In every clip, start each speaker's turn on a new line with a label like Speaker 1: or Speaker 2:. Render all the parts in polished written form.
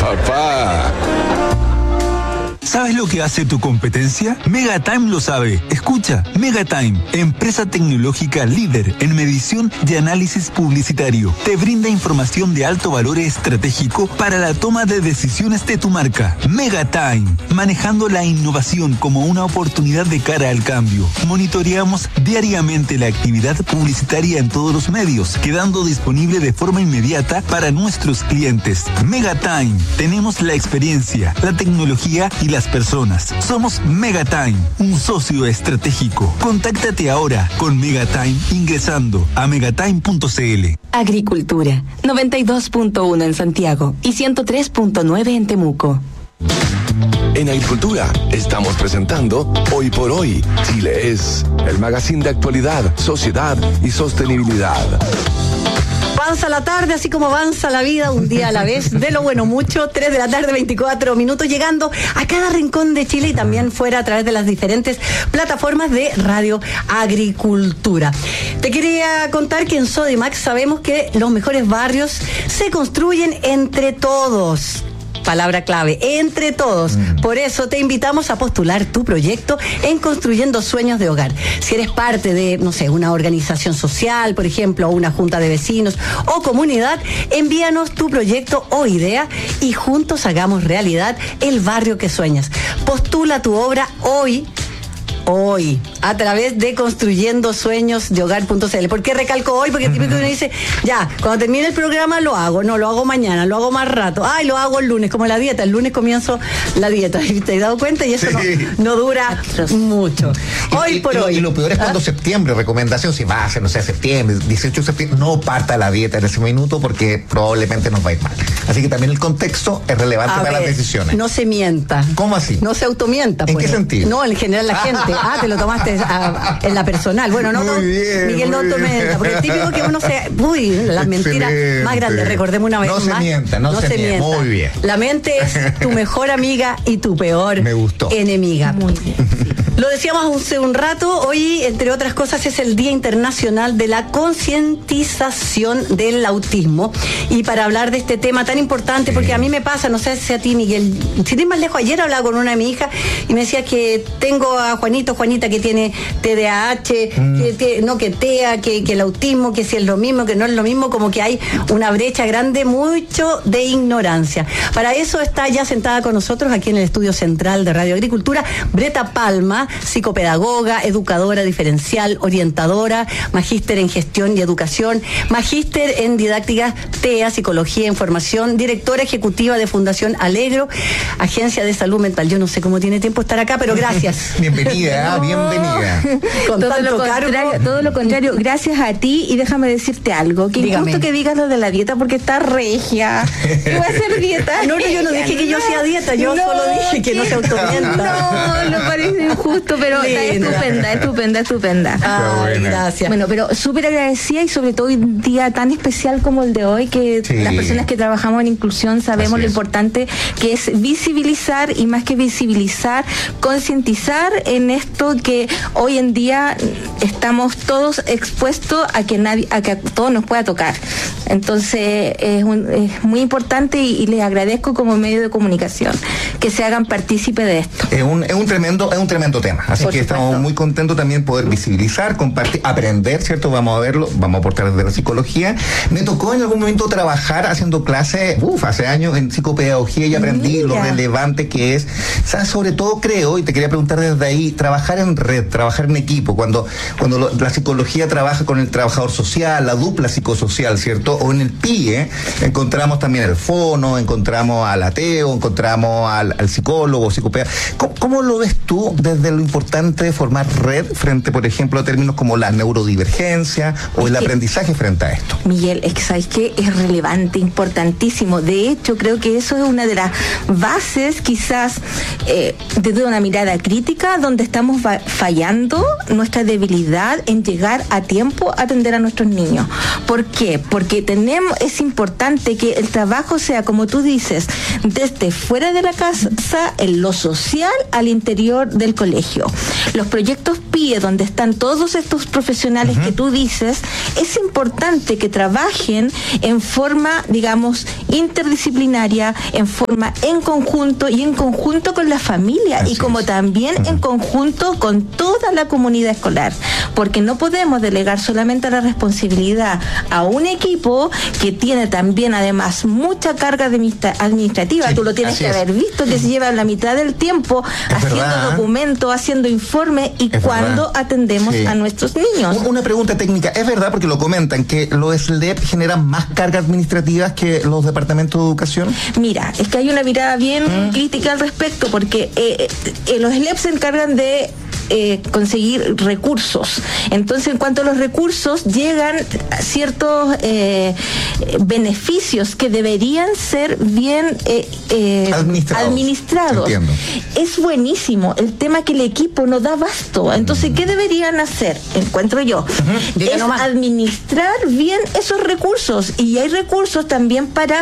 Speaker 1: papá.
Speaker 2: ¿Sabes lo que hace tu competencia? Megatime lo sabe. Escucha, Megatime, empresa tecnológica líder en medición y análisis publicitario. Te brinda información de alto valor estratégico para la toma de decisiones de tu marca. Megatime, manejando la innovación como una oportunidad de cara al cambio. Monitoreamos diariamente la actividad publicitaria en todos los medios, quedando disponible de forma inmediata para nuestros clientes. Megatime, tenemos la experiencia, la tecnología y las personas. Somos Megatime, un socio estratégico. Contáctate ahora con Megatime ingresando a megatime.cl.
Speaker 3: Agricultura, 92.1 en Santiago y 103.9 en Temuco.
Speaker 1: En Agricultura estamos presentando Hoy por Hoy, Chile es, el magazine de actualidad, sociedad y sostenibilidad.
Speaker 4: Avanza la tarde, así como avanza la vida, un día a la vez, de lo bueno mucho, 3 de la tarde, 24 minutos, llegando a cada rincón de Chile y también fuera a través de las diferentes plataformas de Radio Agricultura. Te quería contar que en Sodimac sabemos que los mejores barrios se construyen entre todos. Palabra clave, entre todos. Por eso te invitamos a postular tu proyecto en Construyendo Sueños de Hogar. Si eres parte de, no sé, una organización social, por ejemplo, o una junta de vecinos o comunidad, envíanos tu proyecto o idea y juntos hagamos realidad el barrio que sueñas. Postula tu obra hoy, a través de construyendosueñosdehogar.cl. ¿Por qué recalco hoy? Porque típico uno dice, ya, cuando termine el programa lo hago, no, lo hago mañana, lo hago más rato, lo hago el lunes, como la dieta, el lunes comienzo la dieta, ¿te has dado cuenta? Y eso no dura mucho. Hoy por hoy.
Speaker 5: Y lo peor es cuando septiembre, recomendación, si va a ser, no sé, septiembre, 18 de septiembre, no parta la dieta en ese minuto porque probablemente nos va a ir mal. Así que también el contexto es relevante para las decisiones.
Speaker 4: No se mienta.
Speaker 5: ¿Cómo así?
Speaker 4: No se automienta.
Speaker 5: ¿En qué sentido?
Speaker 4: No, en general la gente. Te lo tomaste en la personal. Bueno, no, bien, Miguel, no tomenta, porque es típico que uno se... las mentiras más grandes. Recordemos una vez más.
Speaker 5: No se mienta. Muy bien.
Speaker 4: La mente es tu mejor amiga y tu peor enemiga. Muy bien. Lo decíamos hace un rato, hoy, entre otras cosas, es el Día Internacional de la Concientización del Autismo. Y para hablar de este tema tan importante, porque a mí me pasa, no sé si a ti, Miguel, sin ir más lejos, ayer hablaba con una de mis hijas y me decía que tengo a Juanita que tiene TDAH, que TEA, que el autismo, que si es lo mismo, que no es lo mismo, como que hay una brecha grande, mucho de ignorancia. Para eso está ya sentada con nosotros aquí en el estudio central de Radio Agricultura, Breta Palma, psicopedagoga, educadora diferencial, orientadora, magíster en gestión y educación, magíster en didáctica TEA, psicología en formación, directora ejecutiva de Fundación Alegro, Agencia de Salud Mental. Yo no sé cómo tiene tiempo estar acá, pero gracias.
Speaker 5: Bienvenida, bienvenida.
Speaker 6: Todo lo contrario, gracias a ti, y déjame decirte algo, que injusto que digas lo de la dieta porque está regia. Yo voy a hacer dieta.
Speaker 4: No, yo no dije que yo hacía dieta, yo solo dije que no se automienta.
Speaker 6: No parece injusto, pero está estupenda.
Speaker 4: Ay, gracias.
Speaker 6: Bueno, pero súper agradecida, y sobre todo un día tan especial como el de hoy, que las personas que trabajamos en inclusión sabemos lo importante que es visibilizar, y más que visibilizar, concientizar en esto que hoy en día estamos todos expuestos a que a todos nos pueda tocar. Entonces es muy importante, y les agradezco como medio de comunicación que se hagan partícipe de esto.
Speaker 5: Es un tremendo tema, así que estamos muy contentos también poder visibilizar, compartir, aprender, ¿cierto? Vamos a verlo, vamos a aportar desde la psicología. Me tocó en algún momento trabajar haciendo clases, hace años, en psicopedagogía, y aprendí lo relevante que es, o sea, sobre todo creo, y te quería preguntar desde ahí, trabajar en red, trabajar en equipo, cuando la psicología trabaja con el trabajador social, la dupla psicosocial, ¿cierto? O en el PIE, encontramos también el fono, encontramos al ateo, encontramos al psicólogo, psicopedagogo. ¿Cómo lo ves tú desde lo importante de formar red frente, por ejemplo, a términos como la neurodivergencia o el aprendizaje frente a esto?
Speaker 6: Miguel, es que sabes que es relevante, importantísimo. De hecho, creo que eso es una de las bases, quizás desde una mirada crítica, donde estamos fallando nuestra debilidad en llegar a tiempo a atender a nuestros niños. ¿Por qué? Porque es importante que el trabajo sea, como tú dices, desde fuera de la casa, en lo social, al interior del colegio. colegio. Los proyectos PIE, donde están todos estos profesionales que tú dices, es importante que trabajen en forma, digamos, interdisciplinaria, en forma en conjunto y en conjunto con la familia. Así y como es. También en conjunto con toda la comunidad escolar, porque no podemos delegar solamente la responsabilidad a un equipo que tiene también además mucha carga administrativa. Sí, tú lo tienes que haber visto, que se lleva la mitad del tiempo haciendo documentos, haciendo informes y cuando atendemos a nuestros niños.
Speaker 5: Una pregunta técnica, ¿es verdad, porque lo comentan, que los SLEP generan más cargas administrativas que los departamentos de educación?
Speaker 6: Mira, es que hay una mirada bien crítica al respecto, porque los SLEP se encargan de conseguir recursos. Entonces, en cuanto a los recursos, llegan ciertos beneficios que deberían ser bien administrados.
Speaker 5: Entiendo.
Speaker 6: Es buenísimo el tema que el equipo no da abasto. Entonces, ¿qué deberían hacer? Encuentro yo. Es administrar bien esos recursos. Y hay recursos también para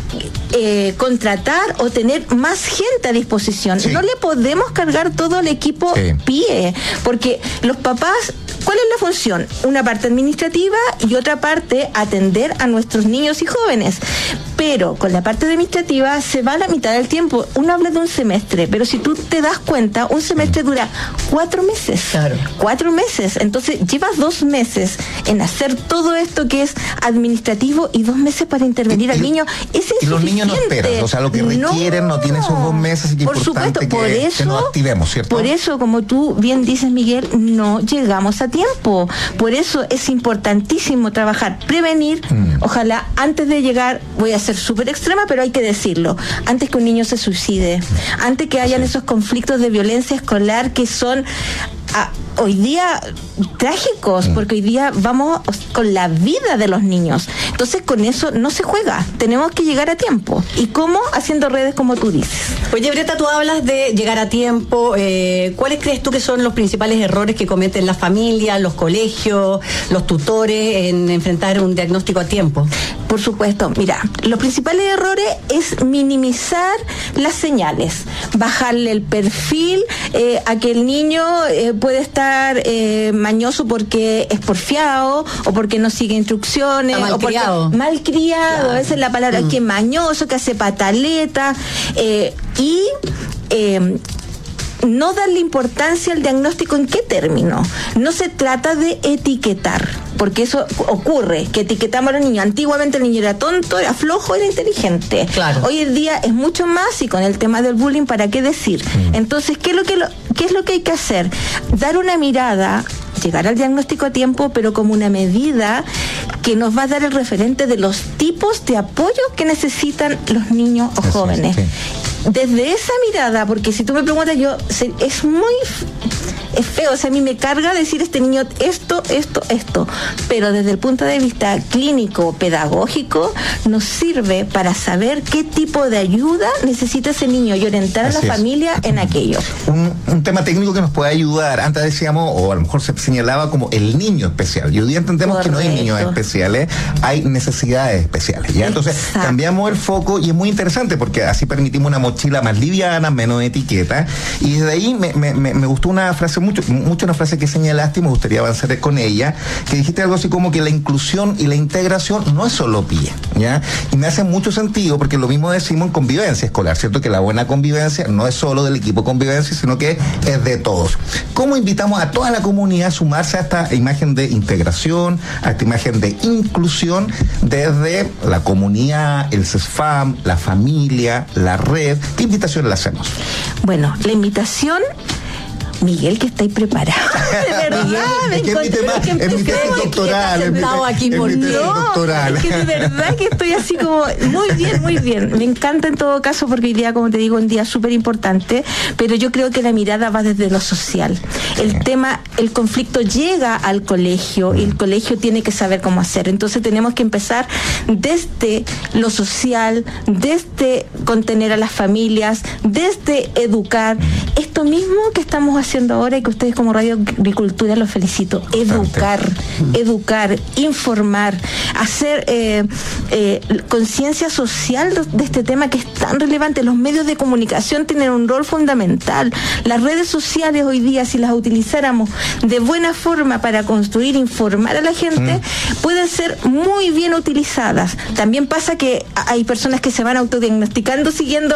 Speaker 6: contratar o tener más gente a disposición. Sí. No le podemos cargar todo el equipo PIE, porque los papás, ¿cuál es la función? Una parte administrativa y otra parte atender a nuestros niños y jóvenes. Pero con la parte administrativa se va a la mitad del tiempo. Uno habla de un semestre, pero si tú te das cuenta, un semestre dura 4 meses.
Speaker 4: Claro.
Speaker 6: 4 meses. Entonces llevas 2 meses en hacer todo esto que es administrativo y 2 meses para intervenir al niño. Ese es
Speaker 5: y los niños no esperan, o sea, lo que requieren no tiene esos 2 meses. Y
Speaker 6: por supuesto, que
Speaker 5: nos activemos, ¿cierto?
Speaker 6: Por eso, como tú bien dices, Miguel, no llegamos a tiempo. Por eso es importantísimo trabajar, prevenir. Ojalá antes de llegar, voy a ser súper extrema, pero hay que decirlo, antes que un niño se suicide, antes que hayan esos conflictos de violencia escolar que son hoy día trágicos, porque hoy día vamos con la vida de los niños. Entonces, con eso no se juega. Tenemos que llegar a tiempo. ¿Y cómo? Haciendo redes como tú dices.
Speaker 4: Oye, Breta, tú hablas de llegar a tiempo. ¿Cuáles crees tú que son los principales errores que cometen las familias, los colegios, los tutores en enfrentar un diagnóstico a tiempo?
Speaker 6: Por supuesto. Mira, los principales errores es minimizar las señales, bajarle el perfil a que el niño puede estar mañoso porque es porfiado o porque no sigue instrucciones.
Speaker 4: Malcriado.
Speaker 6: Malcriado, esa es la palabra, que mañoso, que hace pataleta y no darle importancia al diagnóstico. ¿En qué término? No se trata de etiquetar, porque eso ocurre, que etiquetamos a los niños. Antiguamente el niño era tonto, era flojo, era inteligente.
Speaker 4: Claro.
Speaker 6: Hoy en día es mucho más, y con el tema del bullying, ¿para qué decir? Entonces, ¿qué es lo que hay que hacer? Dar una mirada, llegar al diagnóstico a tiempo, pero como una medida que nos va a dar el referente de los tipos de apoyo que necesitan los niños o jóvenes. Desde esa mirada, porque si tú me preguntas, es feo, o sea, a mí me carga decir este niño esto, pero desde el punto de vista clínico, pedagógico, nos sirve para saber qué tipo de ayuda necesita ese niño y orientar a la familia en aquello.
Speaker 5: Un tema técnico que nos puede ayudar, antes decíamos, o a lo mejor se señalaba como el niño especial, y hoy día entendemos Correcto. Que no hay niños especiales, hay necesidades especiales, ¿ya? Entonces, cambiamos el foco y es muy interesante porque así permitimos una mochila más liviana, menos etiqueta, y desde ahí me gustó una frase mucho una frase que señalaste y me gustaría avanzar con ella, que dijiste algo así como que la inclusión y la integración no es solo PIE, ¿ya? Y me hace mucho sentido porque lo mismo decimos en convivencia escolar, ¿cierto? Que la buena convivencia no es solo del equipo convivencia, sino que es de todos. ¿Cómo invitamos a toda la comunidad a sumarse a esta imagen de integración, a esta imagen de inclusión desde la comunidad, el CESFAM, la familia, la red? ¿Qué invitación le hacemos?
Speaker 6: Bueno, la invitación, Miguel, que estáis preparado. De verdad,
Speaker 5: es mi tesis doctoral.
Speaker 6: Es que de verdad que estoy así como muy bien. Me encanta en todo caso porque hoy día, como te digo, un día súper importante, pero yo creo que la mirada va desde lo social. El conflicto llega al colegio y el colegio tiene que saber cómo hacer. Entonces tenemos que empezar desde lo social, desde contener a las familias, desde educar esto mismo que estamos haciendo ahora y que ustedes como Radio Agricultura los felicito. Educar, informar, hacer conciencia social de este tema que es tan relevante. Los medios de comunicación tienen un rol fundamental. Las redes sociales hoy día, si las utilizáramos de buena forma para construir, informar a la gente, pueden ser muy bien utilizadas. También pasa que hay personas que se van autodiagnosticando siguiendo